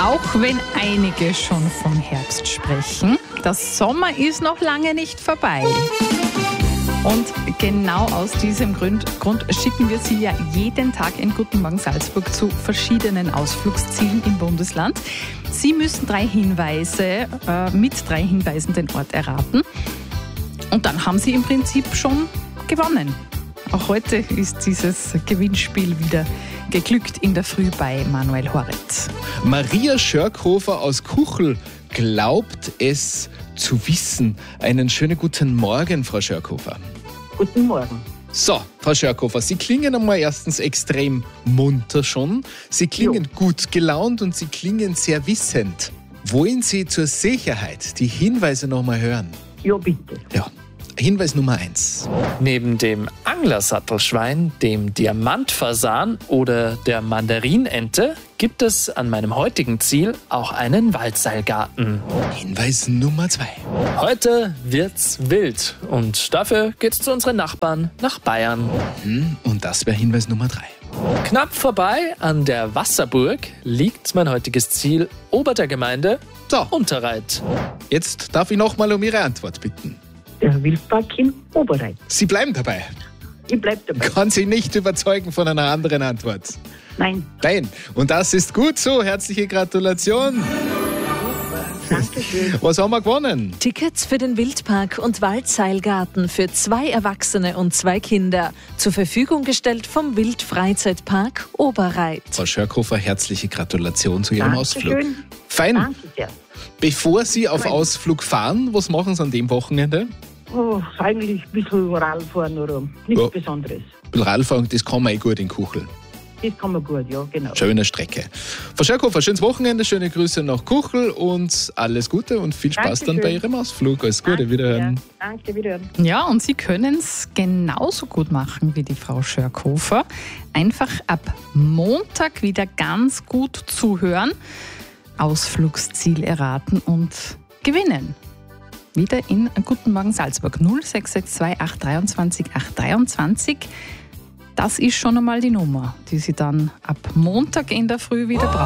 Auch wenn einige schon vom Herbst sprechen, der Sommer ist noch lange nicht vorbei. Und genau aus diesem Grund schicken wir Sie ja jeden Tag in Guten Morgen Salzburg zu verschiedenen Ausflugszielen im Bundesland. Sie müssen mit 3 Hinweisen den Ort erraten. Und dann haben Sie im Prinzip schon gewonnen. Auch heute ist dieses Gewinnspiel wieder geglückt in der Früh bei Manuel Horitz. Maria Schörkhofer aus Kuchel glaubt es zu wissen. Einen schönen guten Morgen, Frau Schörkhofer. Guten Morgen. So, Frau Schörkhofer, Sie klingen einmal erstens extrem munter schon. Sie klingen gut gelaunt und Sie klingen sehr wissend. Wollen Sie zur Sicherheit die Hinweise nochmal hören? Ja, bitte. Ja. Hinweis Nummer 1. Neben dem Anglersattelschwein, dem Diamantfasan oder der Mandarinente gibt es an meinem heutigen Ziel auch einen Waldseilgarten. Hinweis Nummer 2. Heute wird's wild und dafür geht's zu unseren Nachbarn nach Bayern. Und das wäre Hinweis Nummer 3. Knapp vorbei an der Wasserburg liegt mein heutiges Ziel ober der Gemeinde Unterreit. Jetzt darf ich nochmal um Ihre Antwort bitten. Der Wildpark in Oberreit. Sie bleiben dabei. Ich bleib dabei. Kann Sie nicht überzeugen von einer anderen Antwort. Nein. Nein. Und das ist gut so. Herzliche Gratulation. Dankeschön. Was haben wir gewonnen? Tickets für den Wildpark und Waldseilgarten für 2 Erwachsene und 2 Kinder. Zur Verfügung gestellt vom Wildfreizeitpark Oberreit. Frau Schörkhofer, herzliche Gratulation zu Ihrem Ausflug. Dankeschön. Fein. Danke sehr. Bevor Sie auf Ausflug fahren, was machen Sie an dem Wochenende? Oh, eigentlich ein bisschen Radfahren oder nichts Besonderes. Radfahren, das kann man gut in Kuchel. Das kann man gut, ja, genau. Schöne Strecke. Frau Schörkhofer, schönes Wochenende, schöne Grüße nach Kuchel und alles Gute und viel Spaß dann bei Ihrem Ausflug. Alles Gute, wiederhören. Ja, danke, wiederhören. Ja, und Sie können es genauso gut machen wie die Frau Schörkhofer. Einfach ab Montag wieder ganz gut zuhören, Ausflugsziel erraten und gewinnen. Wieder in Guten Morgen Salzburg 0662 823 823. Das ist schon einmal die Nummer, die Sie dann ab Montag in der Früh wieder brauchen.